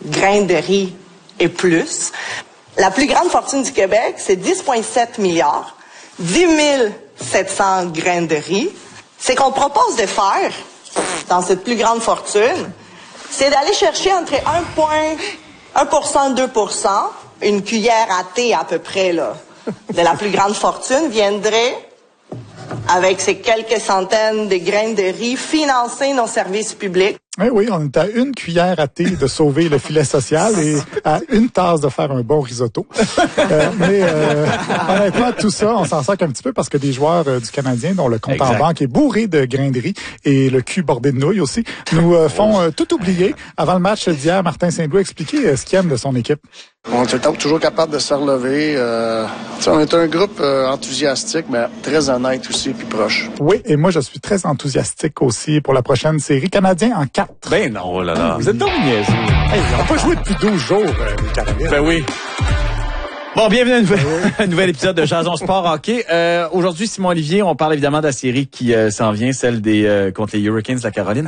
grains de riz et plus. La plus grande fortune du Québec, c'est 10,7 milliards, 10 700 grains de riz. C'est qu'on propose de faire, dans cette plus grande fortune, c'est d'aller chercher entre 1% et 2%, une cuillère à thé à peu près, là, de la plus grande fortune viendrait, avec ces quelques centaines de grains de riz, financer nos services publics. Oui, on est à une cuillère à thé de sauver le filet social et à une tasse de faire un bon risotto. Mais honnêtement, tout ça, on s'en sac un petit peu parce que des joueurs du Canadien, dont le compte en banque est bourré de grains de riz et le cul bordé de nouilles aussi, nous font tout oublier. Avant le match d'hier, Martin Saint-Louis a expliqué ce qu'il aime de son équipe. On est toujours capable de se relever. On est un groupe enthousiastique, mais très honnête aussi, puis proche. Oui, et moi, je suis très enthousiastique aussi pour la prochaine série. Canadien en 4. Ben non, oh là là. Vous êtes donc niaiseux. Hey, ils n'ont pas joué depuis 12 jours, les Canadiens. Ben oui. Bon, bienvenue à un nouvel épisode de Jason Sport Hockey. Aujourd'hui, Simon Olivier, on parle évidemment de la série qui s'en vient, celle des contre les Hurricanes de la Caroline.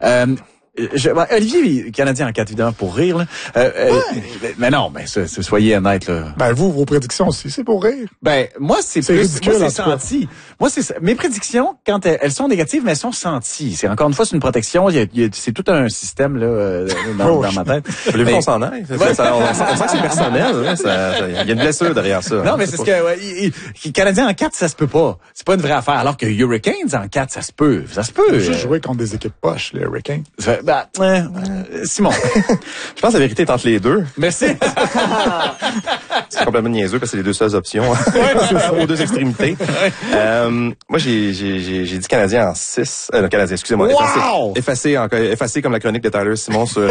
Olivier, Canadien en 4, évidemment, pour rire. Là. Mais non, soyez honnête. Là. Ben vous, vos prédictions aussi, c'est pour rire. Ben moi, c'est plus ridicule, moi, c'est senti. Moi, mes prédictions, quand elles sont négatives, mais elles sont senties. C'est encore une fois, c'est une protection. C'est tout un système là dans ma tête. Voulez-vous qu'on s'en aille? On sent que c'est personnel. Il y a une blessure derrière ça. Non, mais c'est ce que Canadien en 4, ça se peut pas. C'est pas une vraie affaire. Alors que Hurricanes en 4, ça se peut. Ça se peut. Juste jouer contre des équipes poches, les Hurricanes. Simon. Je pense que la vérité est entre les deux. Merci. C'est complètement niaiseux parce que c'est les deux seules options aux deux extrémités. Moi, j'ai dit Canadien en 6. Canadien, excusez-moi. Wow! Effacé comme la chronique de Tyler Simon sur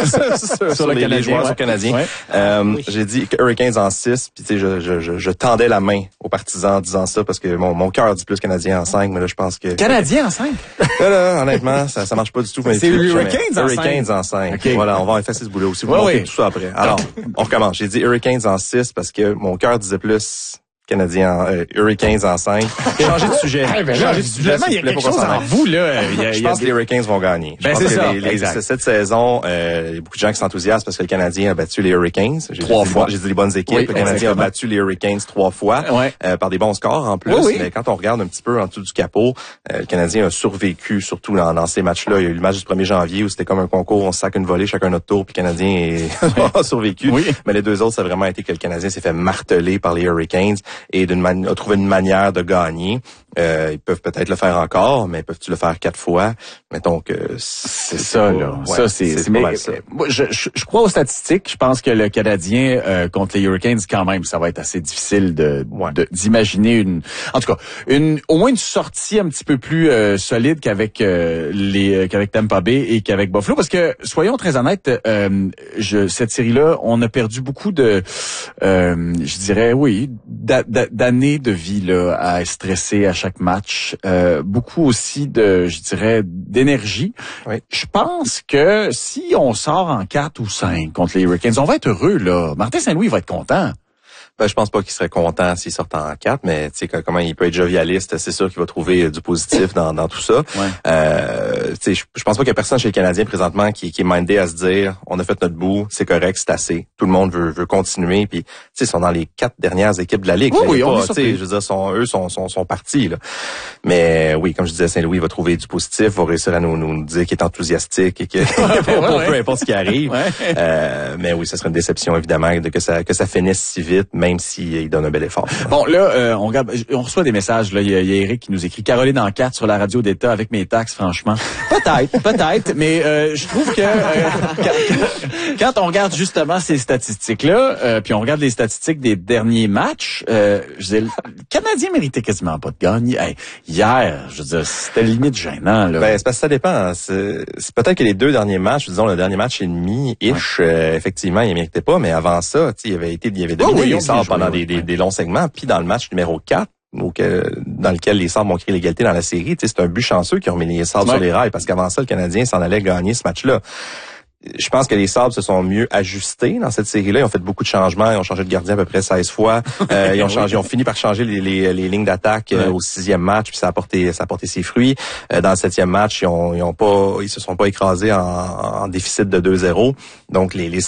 les joueurs sur Canadien. Ouais. J'ai dit Hurricanes en 6. Puis tu sais, je tendais la main aux partisans en disant ça parce que mon cœur dit plus Canadien en 5. Mais là, je pense que... Canadien en 5? Là, honnêtement, ça marche pas du tout. C'est Hurricanes en 5. Okay. Voilà, on va effacer ce boulot aussi. Vous montez tout ça après. Alors, on recommence. J'ai dit Hurricanes en 6 parce que mon cœur disait plus Canadien Hurricanes en 5. Changer de sujet. Changer de sujet. Il y a quelque chose en vous, là. Je pense que les Hurricanes vont gagner. Ben, c'est ça. Cette saison, il y a beaucoup de gens qui s'enthousiasment parce que le Canadien a battu les Hurricanes. Trois fois. J'ai dit les bonnes équipes. Oui, le Canadien a battu les Hurricanes 3 fois. Ouais. Par des bons scores en plus. Oui. Mais quand on regarde un petit peu en dessous du capot, le Canadien a survécu, surtout dans ces matchs-là. Il y a eu le match du 1er janvier où c'était comme un concours, on sac une volée, chacun notre tour, puis le Canadien a survécu. Oui. Mais les deux autres, ça a vraiment été que le Canadien s'est fait marteler par les Hurricanes et a trouvé une manière de gagner. Ils peuvent peut-être le faire encore, mais peuvent-tu le faire 4 fois? Mettons que c'est ça, là. Ouais, ça, c'est pas mal ça. Moi, je crois aux statistiques. Je pense que le Canadien contre les Hurricanes, quand même, ça va être assez difficile d'imaginer en tout cas, au moins une sortie un petit peu plus solide qu'avec qu'avec Tampa Bay et qu'avec Buffalo. Parce que, soyons très honnêtes, cette série-là, on a perdu beaucoup de, je dirais, d'années de vie là à stresser à chaque match, beaucoup aussi d'énergie. Oui. Je pense que si on sort en 4 ou 5 contre les Hurricanes, on va être heureux là. Martin Saint-Louis va être content. Ben, je pense pas qu'il serait content s'il sortait en 4, mais tu sais comment il peut être jovialiste, c'est sûr qu'il va trouver du positif dans tout ça. Ouais. Tu sais, je pense pas qu'il y a personne chez les Canadiens présentement qui est mindé à se dire on a fait notre bout, c'est correct, c'est assez. Tout le monde veut continuer, puis tu sais, ils sont dans les 4 dernières équipes de la ligue. Oui, on tu sais, je veux dire, sont partis là. Mais oui, comme je disais, Saint-Louis va trouver du positif, va réussir à nous dire qu'il est enthousiastique et que peu importe ce qui arrive. Ouais. Mais oui, ça serait une déception évidemment que ça finisse si vite. Même s'il donne un bel effort. Bon, là, on reçoit des messages. Là, il y a Eric qui nous écrit Caroline en 4 sur la radio d'État avec mes taxes, franchement. Peut-être, mais je trouve que quand on regarde justement ces statistiques-là, puis on regarde les statistiques des derniers matchs, le Canadien méritait quasiment pas de gagner. Hey, hier, je veux dire, c'était limite gênant. Là. Ben, c'est parce que ça dépend. C'est peut-être que les 2 derniers matchs, disons le dernier match et demi, effectivement, il méritait pas, mais avant ça, il avait dominé les Sabres pendant des longs segments, puis dans le match numéro 4, dans lequel les Sabres ont créé l'égalité dans la série, c'est un but chanceux qui ont mis les Sabres sur les rails, parce qu'avant ça, le Canadien s'en allait gagner ce match-là. Je pense que les Sabres se sont mieux ajustés dans cette série-là. Ils ont fait beaucoup de changements. Ils ont changé de gardien à peu près 16 fois. Ils ont fini par changer les lignes d'attaque au 6e match, puis ça a apporté ses fruits. Dans le 7e match, ils se sont pas écrasés en déficit de 2-0. Donc les